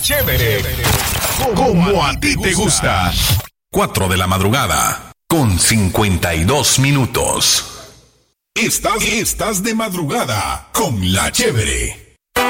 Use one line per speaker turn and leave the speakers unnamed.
Chévere. Como a ti te gusta. 4 de la madrugada con 52 minutos. Estás de madrugada con La Chévere.